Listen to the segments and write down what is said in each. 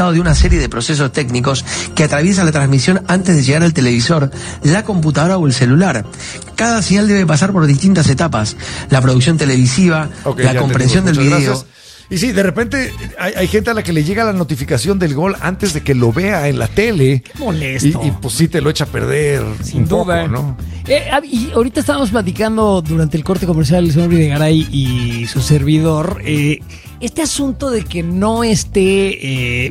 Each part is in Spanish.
de una serie de procesos técnicos que atraviesan la transmisión antes de llegar al televisor, la computadora o el celular. Cada señal debe pasar por distintas etapas: la producción televisiva, la comprensión del video. Gracias. Y sí, de repente hay gente a la que le llega la notificación del gol antes de que lo vea en la tele. Qué molesto. Y pues sí te lo echa a perder. Sin duda. Poco, ¿no? Y ahorita estábamos platicando durante el corte comercial el señor Videgaray y su servidor. Este asunto de que no esté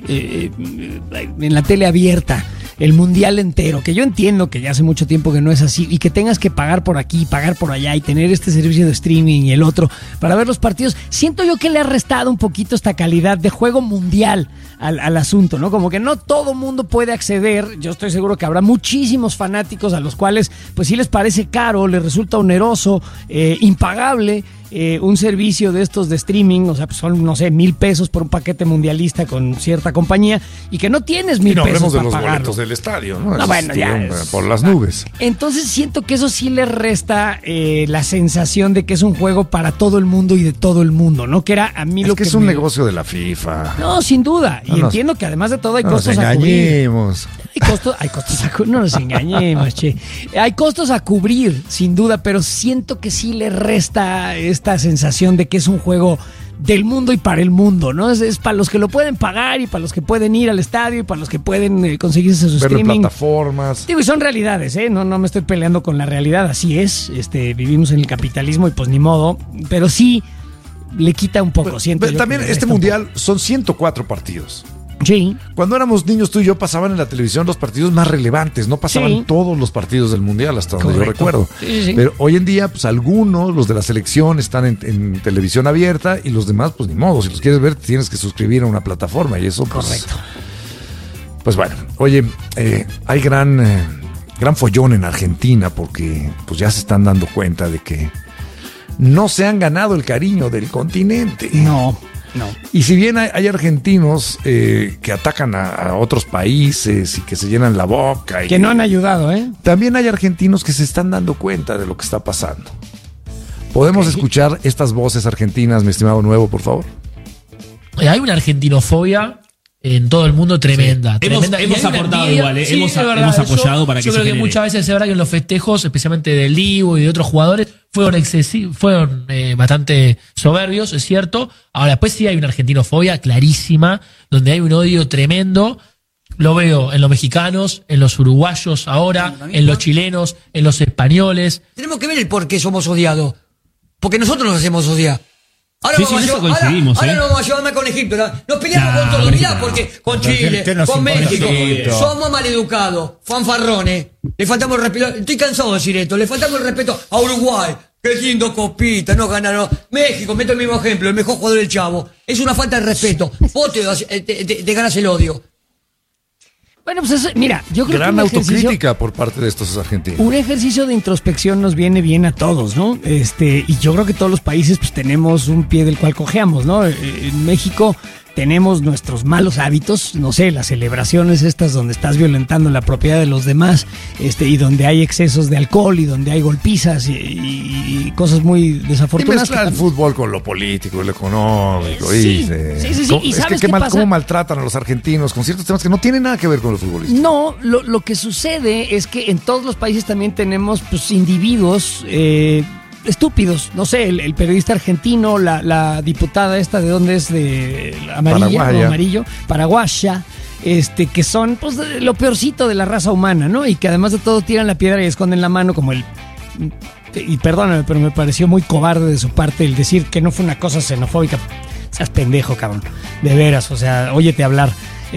en la tele abierta el mundial entero, que yo entiendo que ya hace mucho tiempo que no es así, y que tengas que pagar por aquí, pagar por allá y tener este servicio de streaming y el otro para ver los partidos, siento yo que le ha restado un poquito esta calidad de juego mundial al asunto, ¿no? Como que no todo mundo puede acceder. Yo estoy seguro que habrá muchísimos fanáticos a los cuales pues sí les parece caro, les resulta oneroso, impagable, un servicio de estos de streaming. O sea, pues son, no sé, $1,000 por un paquete mundialista con cierta compañía, y que no tienes $1,000 para pagarlo. No hablemos de los boletos del estadio, ¿no? No, bueno, ya por las nubes. Entonces siento que eso sí le resta la sensación de que es un juego para todo el mundo y de todo el mundo, ¿no? Que era a mí lo que es un negocio de la FIFA. No, sin duda. Y entiendo que además de todo hay costos a cubrir. Hay costos a cubrir. No nos engañemos, che. Hay costos a cubrir, sin duda, pero siento que sí le resta esta sensación de que es un juego del mundo y para el mundo, ¿no? Es para los que lo pueden pagar y para los que pueden ir al estadio y para los que pueden conseguirse su verlo streaming. En plataformas. Digo, y son realidades, ¿eh? No me estoy peleando con la realidad, así es. Vivimos en el capitalismo y pues ni modo, pero sí le quita un poco, siento yo. También este mundial son 104 partidos. Sí. Cuando éramos niños, tú y yo, pasaban en la televisión los partidos más relevantes, no pasaban todos los partidos del mundial, hasta donde yo recuerdo. Sí. Pero hoy en día, pues algunos, los de la selección, están en televisión abierta, y los demás, pues ni modo. Si los quieres ver, tienes que suscribir a una plataforma, y eso, pues. Correcto. Pues bueno, oye, hay gran follón en Argentina, porque pues ya se están dando cuenta de que no se han ganado el cariño del continente. No. Y si bien hay argentinos que atacan a otros países y que se llenan la boca. Que no han ayudado, ¿eh? También hay argentinos que se están dando cuenta de lo que está pasando. ¿Podemos escuchar estas voces argentinas, mi estimado Nuevo, por favor? Hay una argentinofobia en todo el mundo tremenda. Sí. Tremenda. Hemos aportado igual, sí, hemos apoyado para que yo se creo que genere. muchas veces es verdad que en los festejos, especialmente del Divo y de otros jugadores, fueron bastante soberbios, es cierto. Ahora, después sí hay una argentinofobia clarísima, donde hay un odio tremendo. Lo veo en los mexicanos, en los uruguayos ahora, en los chilenos, en los españoles. Tenemos que ver el por qué somos odiados. Porque nosotros nos hacemos odiar. Ahora sí, en eso coincidimos. Ahora no vamos a llevar más con Egipto. Nos peleamos con todo. Mirá, porque con Chile, con México, somos maleducados, fanfarrones. Le faltamos el respeto. Estoy cansado de decir esto. Le faltamos el respeto a Uruguay. Qué lindo copita, no ganaron. México, meto el mismo ejemplo, el mejor jugador del Chavo. Es una falta de respeto. Vos te ganas el odio. Bueno, pues mira, yo creo gran que autocrítica por parte de estos argentinos. Un ejercicio de introspección nos viene bien a todos, ¿no? Y yo creo que todos los países pues tenemos un pie del cual cojeamos, ¿no? En México tenemos nuestros malos hábitos, no sé, las celebraciones estas donde estás violentando la propiedad de los demás, y donde hay excesos de alcohol y donde hay golpizas y cosas muy desafortunadas. Y mezclar el fútbol con lo político, lo económico. Sí. ¿Y sabes qué pasa? ¿Cómo maltratan a los argentinos con ciertos temas que no tienen nada que ver con los futbolistas? No, lo que sucede es que en todos los países también tenemos pues individuos estúpidos, no sé, el periodista argentino, la diputada esta, ¿de dónde es? De amarillo, paraguaya, que son pues lo peorcito de la raza humana, ¿no? Y que además de todo tiran la piedra y esconden la mano, como y perdóname, pero me pareció muy cobarde de su parte el decir que no fue una cosa xenofóbica. Seas pendejo, cabrón, de veras, o sea, óyete hablar.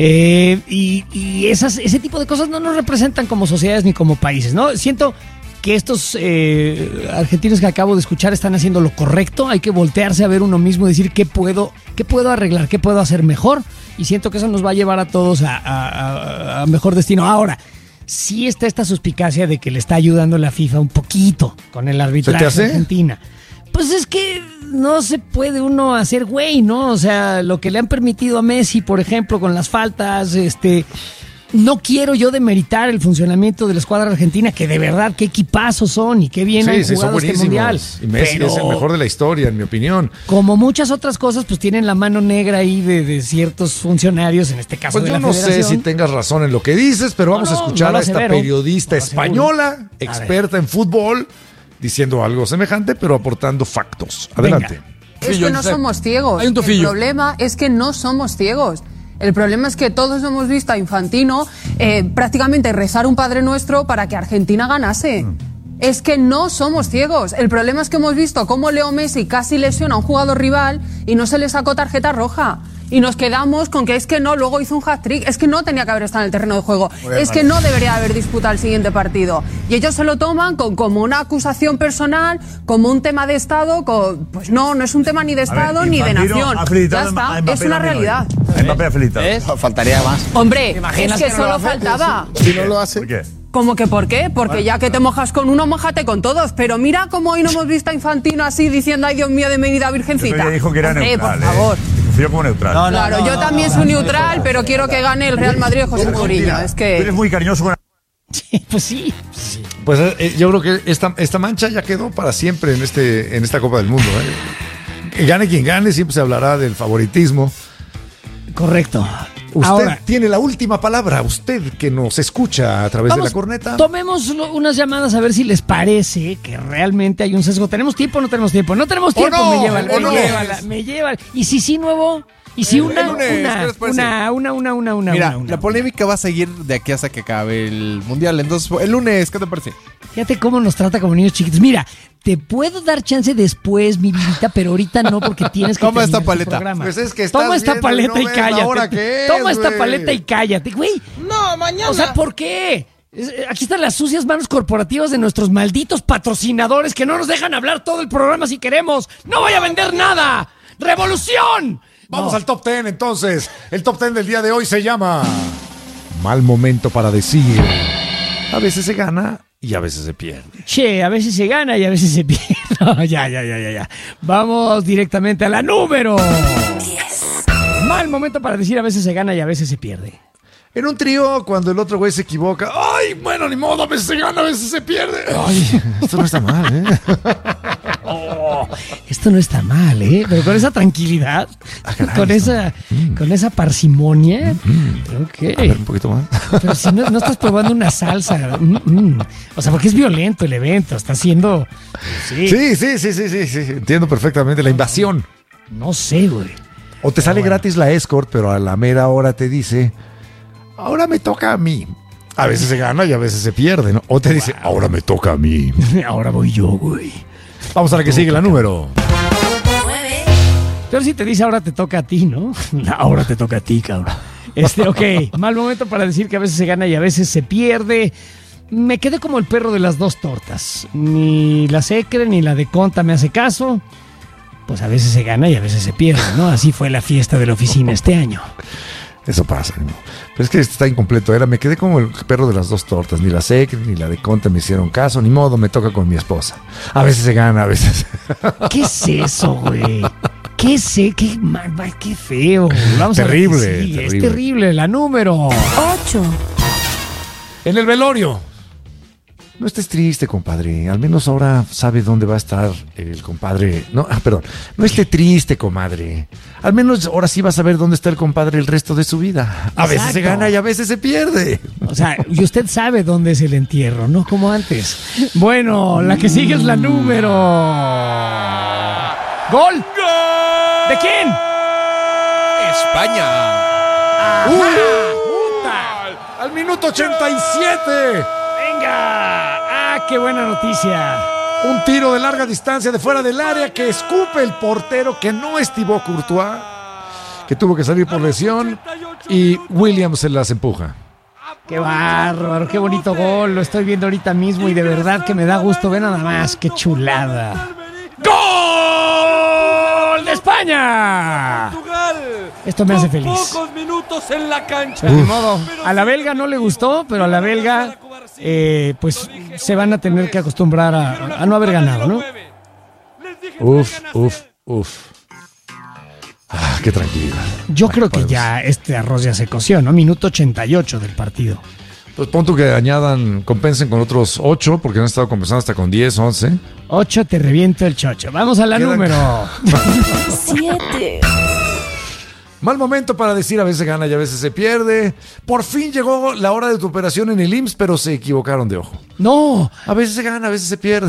Y ese tipo de cosas no nos representan como sociedades ni como países, ¿no? Siento que estos argentinos que acabo de escuchar están haciendo lo correcto. Hay que voltearse a ver uno mismo y decir qué puedo arreglar, qué puedo hacer mejor, y siento que eso nos va a llevar a todos a mejor destino. Ahora, sí está esta suspicacia de que le está ayudando la FIFA un poquito con el arbitraje de Argentina. Pues es que no se puede uno hacer güey, ¿no? O sea, lo que le han permitido a Messi, por ejemplo, con las faltas, no quiero yo demeritar el funcionamiento de la escuadra argentina, que de verdad, qué equipazos son y qué bien han jugado este mundial. Y Messi es el mejor de la historia, en mi opinión. Como muchas otras cosas, pues tienen la mano negra ahí de ciertos funcionarios, en este caso pues de la Federación. Yo no sé si tengas razón en lo que dices, pero vamos a escuchar a esta periodista española, experta en fútbol, diciendo algo semejante, pero aportando factos. Adelante. Venga. Es que no somos ciegos. El problema es que no somos ciegos. El problema es que todos hemos visto a Infantino prácticamente rezar un Padre Nuestro para que Argentina ganase. Es que no somos ciegos. El problema es que hemos visto cómo Leo Messi casi lesiona a un jugador rival y no se le sacó tarjeta roja. Y nos quedamos con que es que no, luego hizo un hat-trick, es que no tenía que haber estado en el terreno de juego, es que no debería haber disputado el siguiente partido. Y ellos se lo toman como una acusación personal, como un tema de Estado, pues no es un tema ni de Estado ni de nación. Ya está, es una realidad. Mbappé ha felicitado. Faltaría más. Hombre, es que solo faltaba. Si no lo hace. ¿Por qué? ¿Cómo que por qué? Porque ya que te mojas con uno, mójate con todos. Pero mira cómo hoy no hemos visto a Infantino así diciendo, ay Dios mío, de mi vida virgencita. Dijo que era neutral, por favor. Yo como neutral. Claro, yo también soy neutral, pero quiero que gane el Real Madrid de José Mourinho. Es que... Eres muy cariñoso con... Pues sí. Pues yo creo que esta mancha ya quedó para siempre en esta Copa del Mundo. Gane quien gane, siempre se hablará del favoritismo. Correcto. Usted Ahora, tiene la última palabra, usted que nos escucha a través de la corneta. Tomemos unas llamadas a ver si les parece que realmente hay un sesgo. ¿Tenemos tiempo o no tenemos tiempo? No tenemos tiempo, me lleva. ¿Y si sí, nuevo? ¿Y si una? Mira, la polémica va a seguir de aquí hasta que acabe el mundial. Entonces, el lunes, ¿qué te parece? Fíjate cómo nos trata como niños chiquitos. Mira, te puedo dar chance después, mi vidita, pero ahorita no, porque tienes que toma esta paleta. Pues es que toma esta paleta y cállate. Toma esta paleta y cállate, güey. No, mañana. O sea, ¿por qué? Aquí están las sucias manos corporativas de nuestros malditos patrocinadores que no nos dejan hablar todo el programa si queremos. ¡No voy a vender nada! ¡Revolución! Vamos al top 10 entonces. El top 10 del día de hoy se llama Mal momento para decir. A veces se gana y a veces se pierde. Che, a veces se gana y a veces se pierde. No, ya. Vamos directamente a la número 10. Mal momento para decir a veces se gana y a veces se pierde. En un trío, cuando el otro güey se equivoca, ¡ay, bueno, ni modo! A veces se gana, a veces se pierde. Ay, esto no está mal, ¿eh? Esto no está mal, ¿eh? Pero con esa tranquilidad, con esa parsimonia. Okay. A ver, un poquito más. Pero si no estás probando una salsa. O sea, porque es violento el evento, está siendo... Sí, entiendo perfectamente la invasión. No sé, güey. O te sale gratis la escort, pero a la mera hora te dice... Ahora me toca a mí. A veces se gana y a veces se pierde, ¿no? O te dice, ahora me toca a mí. Ahora voy yo, güey. Vamos a la que sigue, la número 9. Pero si te dice, ahora te toca a ti, ¿no? Ahora te toca a ti, cabrón. Ok, mal momento para decir que a veces se gana y a veces se pierde. Me quedé como el perro de las dos tortas. Ni la Secre ni la de Conta me hace caso. Pues a veces se gana y a veces se pierde, ¿no? Así fue la fiesta de la oficina este año. Eso pasa, ¿no? Pero es que está incompleto. Me quedé como el perro de las dos tortas. Ni la Secre ni la de Conta me hicieron caso. Ni modo, me toca con mi esposa. A veces se gana, a veces... ¿Qué es eso, güey? Qué feo. Vamos terrible, a ver que terrible. Es terrible. La número 8. En el velorio. No estés triste, compadre. Al menos ahora sabe dónde va a estar el compadre. No esté triste, comadre. Al menos ahora sí va a saber dónde está el compadre el resto de su vida. A veces se gana y a veces se pierde. O sea, y usted sabe dónde es el entierro, no como antes. Bueno, la que sigue es la número... ¡Gol! ¿De quién? España. ¡Puta! Al minuto 87. ¡Venga! ¡Ah, qué buena noticia! Un tiro de larga distancia de fuera del área que escupe el portero, que no es Thibaut Courtois, que tuvo que salir por lesión, y Williams se las empuja. ¡Qué bárbaro! ¡Qué bonito gol! Lo estoy viendo ahorita mismo y de verdad que me da gusto ver nada más. ¡Qué chulada! ¡Gol de España! Esto me hace feliz. Pocos minutos en la cancha. De modo, a la belga no le gustó, pero a la belga pues se van a tener que acostumbrar a no haber ganado, ¿no? Uf. qué tranquilidad. Yo creo que ya este arroz ya se coció, ¿no? Minuto 88 del partido. Pues pon tú que compensen con otros 8, porque han estado compensando hasta con 10, 11. 8 te reviento el chocho. Vamos a la número 7. Mal momento para decir a veces gana y a veces se pierde. Por fin llegó la hora de tu operación en el IMSS, pero se equivocaron de ojo. No. A veces se gana, a veces se pierde.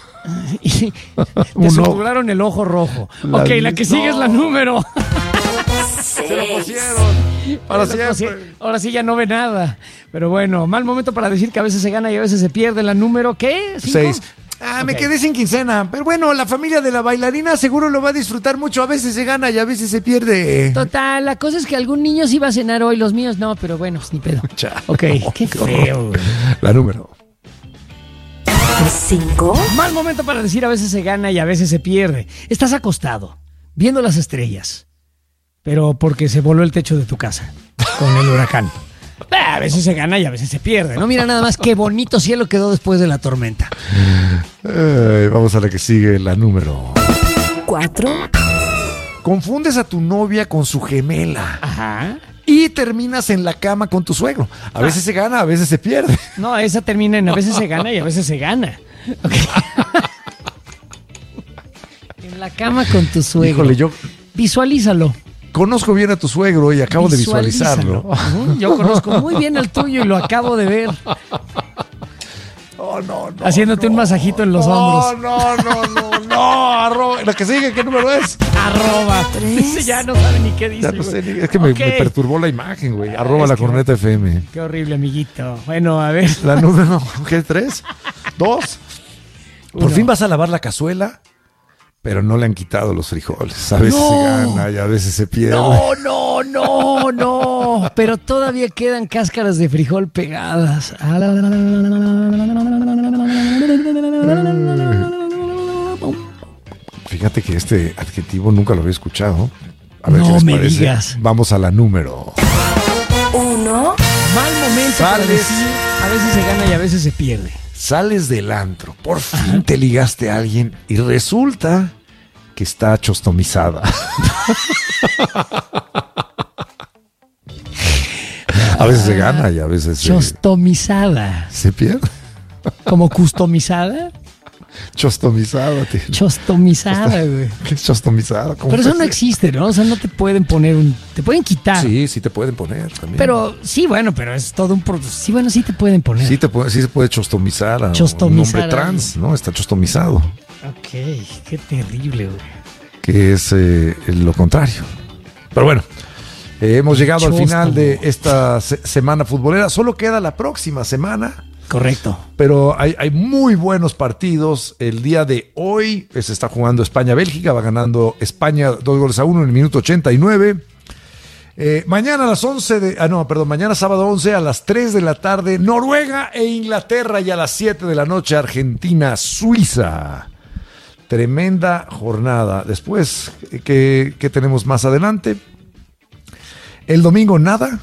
Te supuraron el ojo rojo. La que sigue es la número. Se lo pusieron. Ahora sí ya no ve nada. Pero bueno, mal momento para decir que a veces se gana y a veces se pierde. ¿La número qué? 6. Me quedé sin quincena. Pero bueno, la familia de la bailarina seguro lo va a disfrutar mucho. A veces se gana y a veces se pierde. Total, la cosa es que algún niño sí va a cenar hoy, los míos no, pero bueno, pues ni pedo. Qué feo. La número 5. Mal momento para decir a veces se gana y a veces se pierde. Estás acostado, viendo las estrellas, pero porque se voló el techo de tu casa con el huracán. A veces se gana y a veces se pierde, ¿no? Mira nada más qué bonito cielo quedó después de la tormenta. Vamos a la que sigue, la número 4. Confundes a tu novia con su gemela. Ajá. Y terminas en la cama con tu suegro. A veces se gana, a veces se pierde. No, esa termina en a veces se gana y a veces se gana. Okay. En la cama con tu suegro. Híjole, yo visualízalo. Conozco bien a tu suegro y acabo de visualizarlo. Yo conozco muy bien al tuyo y lo acabo de ver. No, haciéndote un masajito en los hombros. No. Arroba. La que sigue, ¿qué número es? Arroba. Ya no sabe ni qué dice. Ya no sé, es que me perturbó la imagen, güey. Arroba la corneta FM. Qué horrible, amiguito. Bueno, a ver. La número, ¿qué? 3, 2. Por fin vas a lavar la cazuela, pero no le han quitado los frijoles. A veces se gana y a veces se pierde. No. Pero todavía quedan cáscaras de frijol pegadas. Fíjate que este adjetivo nunca lo había escuchado. A ver, no ¿qué les me parece? digas. Vamos a la número 1. Mal momento para decir, a veces se gana y a veces se pierde. Sales del antro, por fin te ligaste a alguien y resulta que está chostomizada. A veces se gana y a veces chostomizada. Se pierde. ¿Como customizada? Chostomizada, tío. Chostomizada, güey. ¿Qué es chostomizada? Pero eso no existe, ¿no? O sea, no te pueden poner te pueden quitar. Sí te pueden poner también. Pero, sí, bueno, pero es todo un proceso. Sí, bueno, sí te pueden poner. Sí se puede chostomizar a un hombre trans, ¿no? Está chostomizado. Ok, qué terrible, güey. Que es lo contrario. Pero bueno, hemos llegado al final de esta semana futbolera. Solo queda la próxima semana. Correcto. Pero hay muy buenos partidos. El día de hoy se está jugando España-Bélgica. Va ganando España 2-1 en el minuto 89. Mañana a las 11 mañana sábado 11 a las 3 de la tarde, Noruega e Inglaterra, y a las 7 de la noche, Argentina-Suiza. Tremenda jornada. Después, ¿qué tenemos más adelante? El domingo nada.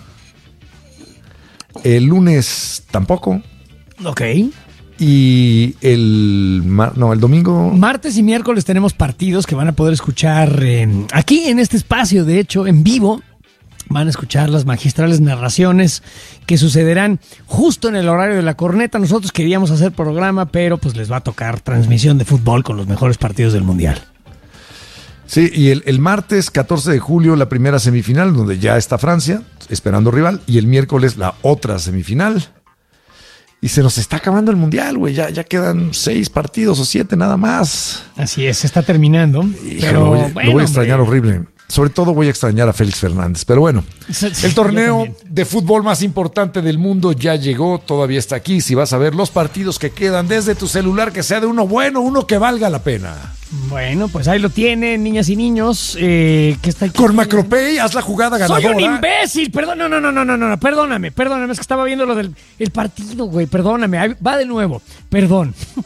El lunes tampoco. Ok. Y el domingo. Martes y miércoles tenemos partidos que van a poder escuchar aquí en este espacio, de hecho, en vivo. Van a escuchar las magistrales narraciones que sucederán justo en el horario de la corneta. Nosotros queríamos hacer programa, pero pues les va a tocar transmisión de fútbol con los mejores partidos del Mundial. Sí, y el martes 14 de julio la primera semifinal, donde ya está Francia esperando rival, y el miércoles la otra semifinal. Y se nos está acabando el Mundial, güey. Ya quedan 6 partidos o 7 nada más. Así es, se está terminando. Pero lo voy a extrañar horrible. Sobre todo voy a extrañar a Félix Fernández. Pero bueno, el torneo de fútbol más importante del mundo ya llegó, todavía está aquí. Si vas a ver los partidos que quedan desde tu celular, que sea de uno bueno, uno que valga la pena. Bueno, pues ahí lo tienen, niñas y niños. Que está aquí. Con Macropay, haz la jugada ganadora. ¡Soy un imbécil! Perdón, no, perdóname, es que estaba viendo lo del partido, güey. Perdóname, ahí va de nuevo. Perdón.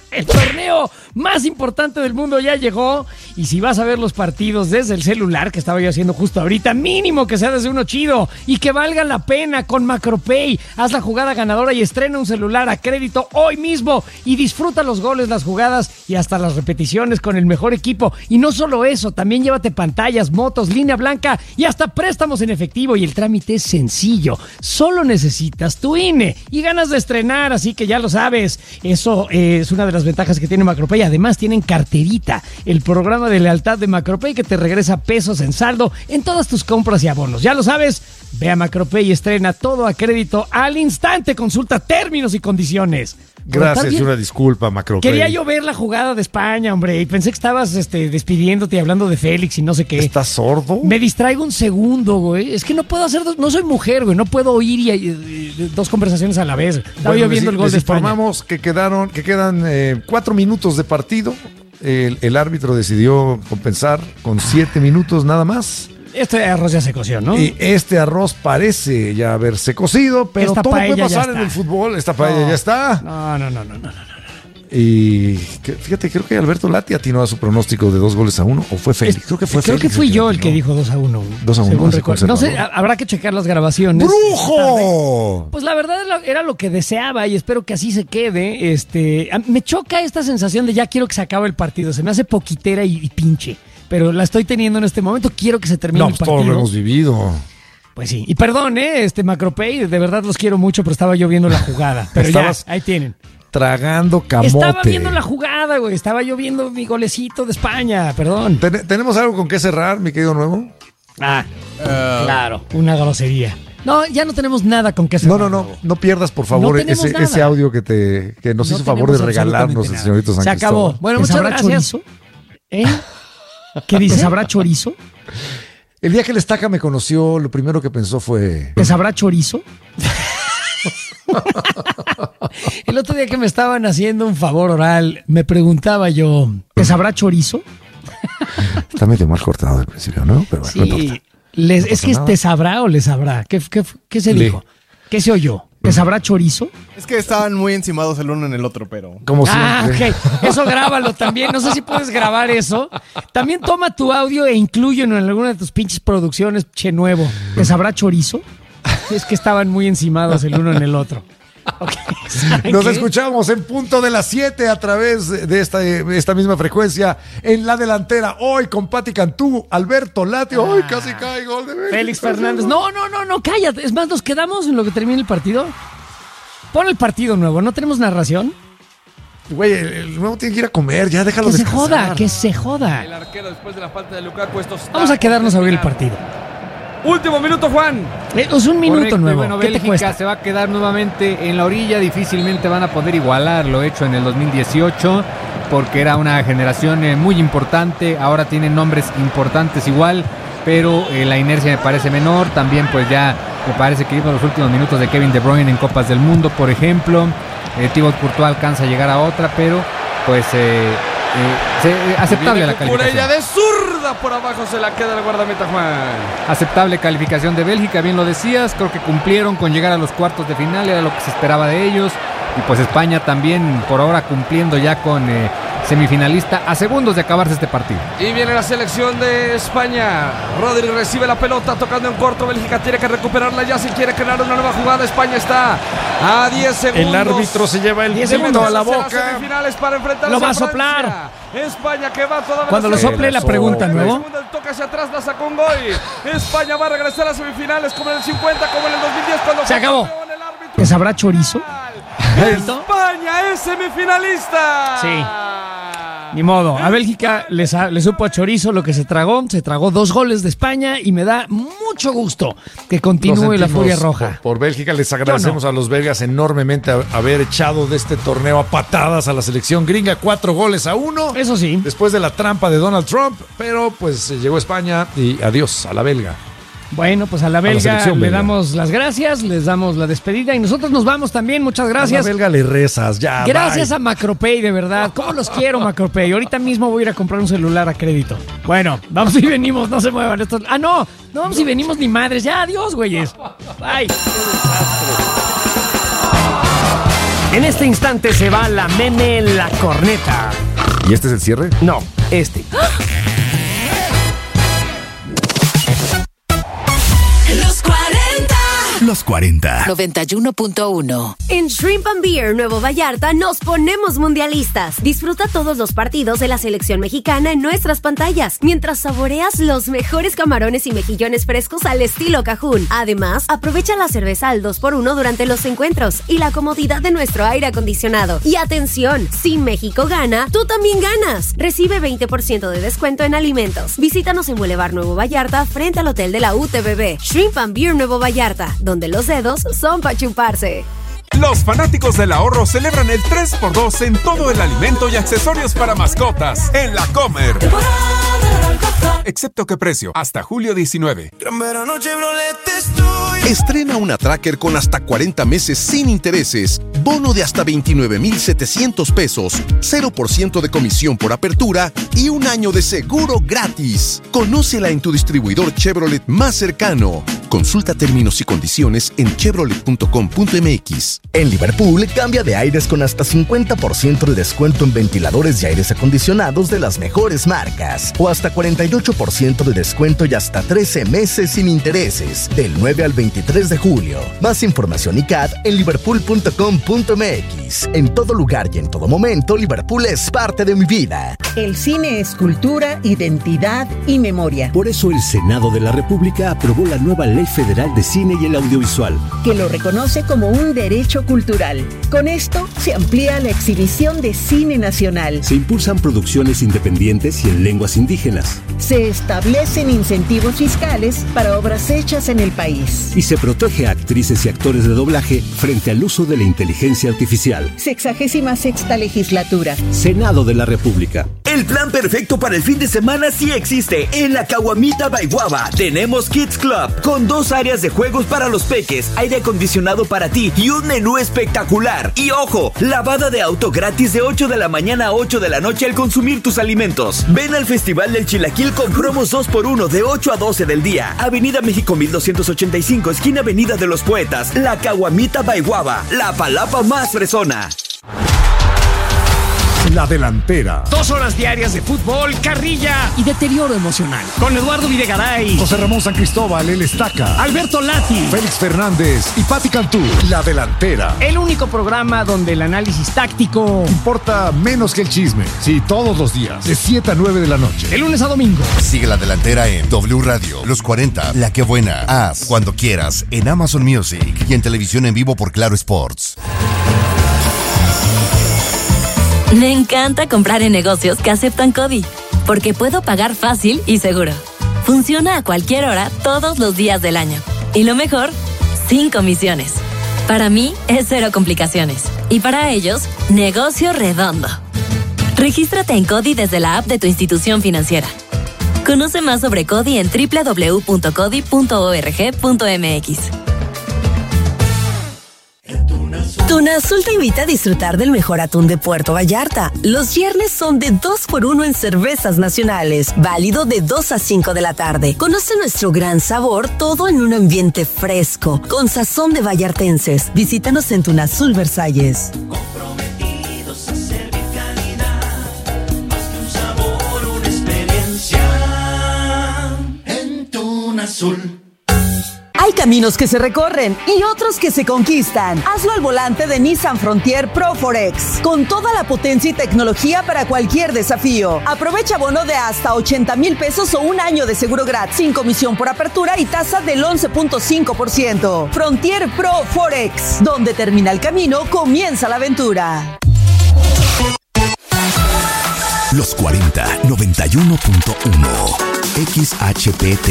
El torneo más importante del mundo ya llegó. Y si vas a ver los partidos desde el celular, que estaba yo haciendo justo ahorita, mínimo que sea desde uno chido y que valga la pena con Macropay. Haz la jugada ganadora y estrena un celular a crédito hoy mismo y disfruta los goles, las jugadas y hasta las repeticiones con el mejor equipo. Y no solo eso, también llévate pantallas, motos, línea blanca y hasta préstamos en efectivo. Y el trámite es sencillo. Solo necesitas tu INE y ganas de estrenar, así que ya lo sabes. Eso es una de las ventajas que tiene Macropay. Además tienen carterita, el programa de lealtad de Macropay que te regresa pesos en saldo en todas tus compras y abonos. Ya lo sabes, ve a Macropay y estrena todo a crédito al instante. Consulta términos y condiciones. Gracias y una disculpa, Macropay. Quería yo ver la jugada de España, hombre, y pensé que estabas despidiéndote y hablando de Félix y no sé qué. ¿Estás sordo? Me distraigo un segundo, güey. Es que no puedo hacer no soy mujer, güey. No puedo oír dos conversaciones a la vez. Estaba yo viendo el gol de España. Informamos que quedan 4 minutos de partido. El árbitro decidió compensar con 7 minutos nada más. Este arroz ya se coció, ¿no? Y este arroz parece ya haberse cocido, pero esta todo puede paella pasar en el fútbol. Esta paella ya está. No. Y fíjate, creo que Alberto Lati atinó a su pronóstico de 2-1. ¿O fue Félix? Creo que fue Félix. Creo que fui yo el que dijo 2-1. 2-1. Recuerdo. No sé, habrá que checar las grabaciones. ¡Brujo! Pues la verdad era lo que deseaba y espero que así se quede. Me choca esta sensación de ya quiero que se acabe el partido. Se me hace poquitera y pinche. Pero la estoy teniendo en este momento. Quiero que se termine el partido. Todos lo hemos vivido. Pues sí. Y perdón, Macropay, de verdad los quiero mucho, pero estaba yo viendo la jugada. Pero ya, ahí tienen. Tragando camote. Estaba viendo la jugada, güey. Estaba yo viendo mi golecito de España, perdón. ¿Tenemos algo con qué cerrar, mi querido Nuevo? Claro, una grosería. No, ya no tenemos nada con qué cerrar. No pierdas, por favor, ese audio que nos hizo favor de regalarnos el señorito San Se acabó. Bueno, muchas gracias. Chorizo? ¿Qué dice? ¿Te sabrá chorizo? El día que el Estaca me conoció, lo primero que pensó fue... ¿Te sabrá chorizo? El otro día que me estaban haciendo un favor oral, me preguntaba yo, ¿te sabrá chorizo? Está medio mal cortado al principio, ¿no? Pero sí, no es que ¿te sabrá o le sabrá? ¿Qué se dijo? ¿Qué se oyó? ¿Te sabrá chorizo? Es que estaban muy encimados el uno en el otro, pero... Como siempre. Ok. Eso grábalo también. No sé si puedes grabar eso. También toma tu audio e inclúyelo en alguna de tus pinches producciones, che nuevo. ¿Te sabrá chorizo? Es que estaban muy encimados el uno en el otro. Okay. Nos escuchamos en punto de las 7 a través de esta misma frecuencia en la delantera. Hoy con Pati Cantú, Alberto Lati. Hoy casi cae gol de Félix Fernández. No, cállate. Es más, nos quedamos en lo que termine el partido. Pon el partido nuevo. ¿No tenemos narración? Güey, el nuevo tiene que ir a comer. Ya déjalo descansar. Que se joda. El arquero después de la falta de Lukaku. Vamos a quedarnos a ver el partido. Último minuto, Juan. Es un minuto. Correcto, nuevo. Bueno, ¿Qué te Bélgica cuesta? se va a quedar nuevamente en la orilla. Difícilmente van a poder igualar lo hecho en el 2018, porque era una generación muy importante. Ahora tienen nombres importantes igual, pero la inercia me parece menor. También pues ya me parece que iban los últimos minutos de Kevin De Bruyne en Copas del Mundo, por ejemplo. Thibaut Courtois alcanza a llegar a otra, pero pues aceptable la calificación. Ella de zurda por abajo se la queda el guardameta, Juan. Aceptable calificación de Bélgica, bien lo decías. Creo que cumplieron con llegar a los cuartos de final, era lo que se esperaba de ellos. Y pues España también por ahora cumpliendo ya con semifinalista a segundos de acabarse este partido. Y viene la selección de España. Rodri recibe la pelota tocando en corto. Bélgica tiene que recuperarla ya si quiere crear una nueva jugada. España está a 10 segundos. El árbitro se lleva el 10 segundos a la boca. Semifinales para enfrentarse lo va a Francia. soplar. España que va todavía. Cuando lo sople la pregunta, ¿no? El toque hacia atrás la sacó un gol. España va a regresar a semifinales como en el 50, como en el 2010 cuando se acabó. ¿Te sabrá chorizo? España es semifinalista. Sí. Ni modo. A Bélgica le supo a chorizo lo que se tragó. Se tragó 2 goles de España y me da mucho gusto que continúe la furia roja. Por Bélgica les agradecemos a los belgas enormemente haber echado de este torneo a patadas a la selección gringa. 4-1. Eso sí. Después de la trampa de Donald Trump, pero pues llegó España y adiós a la belga. Bueno, pues a la belga le damos las gracias, les damos la despedida y nosotros nos vamos también, muchas gracias. A la belga le rezas, ya. Gracias bye. a Macropay, de verdad. ¿Cómo los quiero, Macropay? Ahorita mismo voy a ir a comprar un celular a crédito. Bueno, vamos y venimos, no se muevan estos. No vamos y venimos ni madres. Ya, adiós, güeyes. Bye. En este instante se va la meme, la corneta. ¿Y este es el cierre? No, este. Los 40. Los 40. 91.1. En Shrimp and Beer Nuevo Vallarta nos ponemos mundialistas. Disfruta todos los partidos de la selección mexicana en nuestras pantallas, mientras saboreas los mejores camarones y mejillones frescos al estilo Cajún. Además, aprovecha la cerveza al 2x1 durante los encuentros y la comodidad de nuestro aire acondicionado. Y atención, si México gana, tú también ganas. Recibe 20% de descuento en alimentos. Visítanos en Boulevard Nuevo Vallarta frente al Hotel de la UTBB. Shrimp and Beer Nuevo Vallarta, donde los dedos son para chuparse. Los fanáticos del ahorro celebran el 3x2 en todo el alimento y accesorios para mascotas en La Comer. Excepto que precio, hasta julio 19. Estrena una Tracker con hasta 40 meses sin intereses, bono de hasta 29,700 pesos, 0% de comisión por apertura y un año de seguro gratis. Conócela en tu distribuidor Chevrolet más cercano. Consulta términos y condiciones en chevrolet.com.mx. En Liverpool, cambia de aires con hasta 50% de descuento en ventiladores y aires acondicionados de las mejores marcas. O hasta 48% de descuento y hasta 13 meses sin intereses. Del 9 al 23 de julio. Más información y CAD en liverpool.com.mx. En todo lugar y en todo momento, Liverpool es parte de mi vida. El cine es cultura, identidad y memoria. Por eso el Senado de la República aprobó la nueva Ley Federal de Cine y el Audiovisual, que lo reconoce como un derecho cultural. Con esto se amplía la exhibición de cine nacional. Se impulsan producciones independientes y en lenguas indígenas. Se establecen incentivos fiscales para obras hechas en el país. Y se protege a actrices y actores de doblaje frente al uso de la inteligencia artificial. 66ª legislatura. Senado de la República. El plan perfecto para el fin de semana sí existe. En la Caguamita by Guava tenemos Kids Club, con 2 áreas de juegos para los peques, aire acondicionado para ti y un menú espectacular. Y ojo, lavada de auto gratis de 8 de la mañana a 8 de la noche al consumir tus alimentos. Ven al Festival del Chilaquil con promos 2x1 de 8 a 12 del día. Avenida México 1285, esquina Avenida de los Poetas. La Caguamita by Guava, la palapa más fresona. La Delantera. 2 horas diarias de fútbol, carrilla y deterioro emocional. Con Eduardo Videgaray, José Ramón San Cristóbal, el Estaca, Alberto Lati, Félix Fernández y Pati Cantú. La Delantera. El único programa donde el análisis táctico importa menos que el chisme. Sí, todos los días, de 7 a 9 de la noche. De lunes a domingo. Sigue La Delantera en W Radio, Los 40, La Que Buena, Haz, Cuando Quieras, en Amazon Music y en televisión en vivo por Claro Sports. Me encanta comprar en negocios que aceptan CODI, porque puedo pagar fácil y seguro. Funciona a cualquier hora, todos los días del año. Y lo mejor, sin comisiones. Para mí, es 0 complicaciones. Y para ellos, negocio redondo. Regístrate en CODI desde la app de tu institución financiera. Conoce más sobre CODI en www.codi.org.mx. Tunazul te invita a disfrutar del mejor atún de Puerto Vallarta. Los viernes son de 2x1 en cervezas nacionales, válido de 2 a 5 de la tarde. Conoce nuestro gran sabor, todo en un ambiente fresco, con sazón de vallartenses. Visítanos en Tunazul Versalles. Comprometidos a servir calidad, más que un sabor, una experiencia en Tunazul. Hay caminos que se recorren y otros que se conquistan. Hazlo al volante de Nissan Frontier Pro 4X, con toda la potencia y tecnología para cualquier desafío. Aprovecha bono de hasta 80,000 pesos o un año de seguro gratis, sin comisión por apertura y tasa del 11.5%. Frontier Pro 4X, donde termina el camino, comienza la aventura. Los 40, 91.1 XHPT.